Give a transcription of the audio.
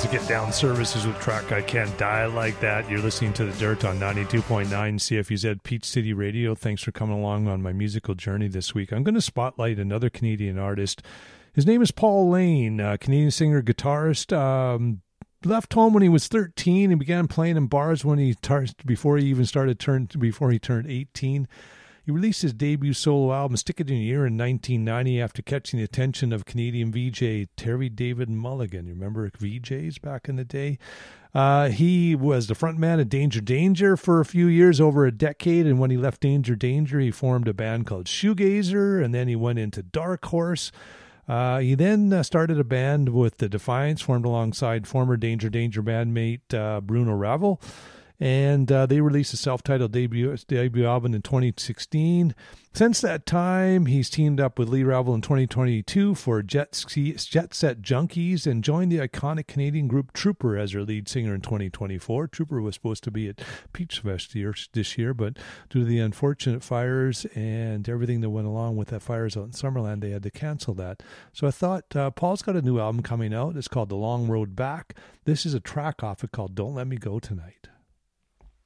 to Get Down Services with track I Can't Die Like That. You're listening to The Dirt on 92.9 CFUZ Peach City Radio. Thanks for coming along on my musical journey this week. I'm going to spotlight another Canadian artist. His name is Paul Lane, Canadian singer, guitarist. Left home when he was 13 and began playing in bars before he turned 18. He released his debut solo album, Stick It In Your Ear, in 1990 after catching the attention of Canadian VJ Terry David Mulligan. You remember VJs back in the day? He was the frontman of Danger Danger for a few years, over a decade, and when he left Danger Danger, he formed a band called Shoegazer, and then he went into Dark Horse. He then started a band with The Defiance, formed alongside former Danger Danger bandmate Bruno Ravel. And they released a self-titled debut album in 2016. Since that time, he's teamed up with Lee Ravel in 2022 for Jet Set Junkies and joined the iconic Canadian group Trooper as their lead singer in 2024. Trooper was supposed to be at Peach Fest this year, but due to the unfortunate fires and everything that went along with that fires out in Summerland, they had to cancel that. So I thought, Paul's got a new album coming out. It's called The Long Road Back. This is a track off it called Don't Let Me Go Tonight.